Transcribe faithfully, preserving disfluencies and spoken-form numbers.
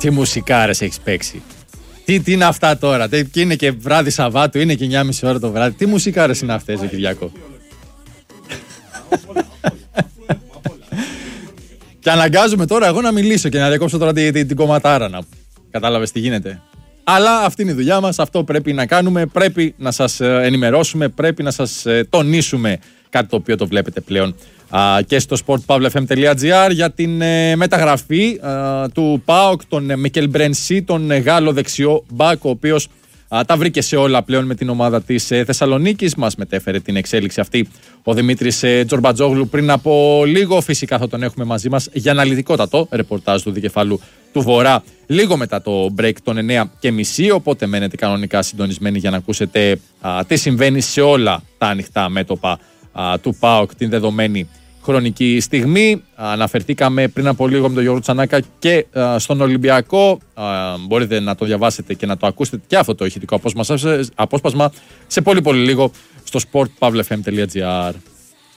Τι μουσικάρες έχεις παίξει. Τι, τι είναι αυτά τώρα. Και είναι και βράδυ Σαββάτου, είναι και εννιά και μισή ώρα το βράδυ. Τι μουσικάρες είναι αυτές, ρε Κυριακό. Και αναγκάζομαι τώρα εγώ να μιλήσω και να διακόψω τώρα την, την, την κομματάρα να. Κατάλαβες τι γίνεται. Αλλά αυτή είναι η δουλειά μας, αυτό πρέπει να κάνουμε, πρέπει να σας ενημερώσουμε, πρέπει να σας τονίσουμε κάτι το οποίο το βλέπετε πλέον α, και στο sport pavla f m dot g r για την ε, μεταγραφή α, του ΠΑΟΚ, τον ε, Μικέλ Μπρενσί, τον ε, Γάλλο δεξιό μπακ, ο οποίος α, τα βρήκε σε όλα πλέον με την ομάδα της ε, Θεσσαλονίκης. Μας μετέφερε την εξέλιξη αυτή ο Δημήτρης ε, Τζορμπατζόγλου πριν από λίγο. Φυσικά θα τον έχουμε μαζί μας για αναλυτικότατο ρεπορτάζ του δικεφάλου του Βορρά λίγο μετά το break των εννιά και μισή, οπότε μένετε κανονικά συντονισμένοι για να ακούσετε α, τι συμβαίνει σε όλα τα ανοιχτά μέτωπα α, του ΠΑΟΚ την δεδομένη χρονική στιγμή. Αναφερθήκαμε πριν από λίγο με τον Γιώργο Τσανάκα και α, στον Ολυμπιακό. Α, μπορείτε να το διαβάσετε και να το ακούσετε και αυτό το ηχητικό απόσπασμα σε πολύ πολύ λίγο στο sport pavla f m dot g r.